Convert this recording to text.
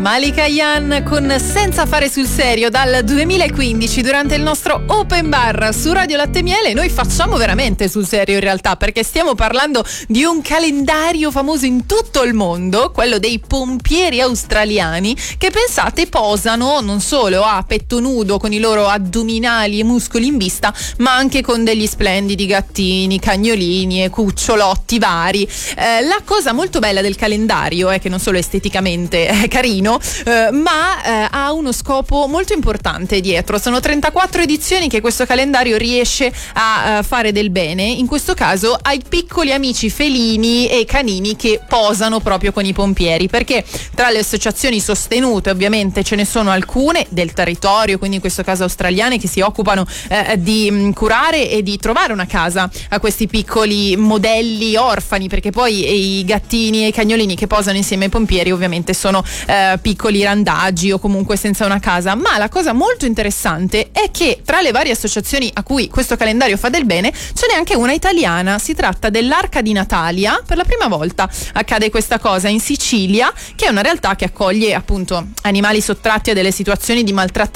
Malika Ayane con Senza fare sul serio dal 2015 durante il nostro Open Bar su Radio Latte Miele. Noi facciamo veramente sul serio in realtà, perché stiamo parlando di un calendario famoso in tutto il mondo, quello dei pompieri australiani, che pensate posano non solo a petto nudo con i loro addominali e muscoli in vista, ma anche con degli splendidi gattini, cagnolini e cucciolotti vari. La cosa molto bella del calendario è che non solo esteticamente è carino, ma ha uno scopo molto importante dietro. Sono 34 edizioni che questo calendario riesce a fare del bene, in questo caso ai piccoli amici felini e canini che posano proprio con i pompieri, perché tra le associazioni sostenute ovviamente ce ne sono alcune del territorio, quindi in questo caso australiane, che si occupano di curare e di trovare una casa a questi piccoli modelli orfani, perché poi i gattini e i cagnolini che posano insieme ai pompieri ovviamente sono piccoli randaggi o comunque senza una casa. Ma la cosa molto interessante è che tra le varie associazioni a cui questo calendario fa del bene ce n'è anche una italiana. Si tratta dell'Arca di Natalia. Per la prima volta accade questa cosa in Sicilia, che è una realtà che accoglie appunto animali sottratti a delle situazioni di maltrattamento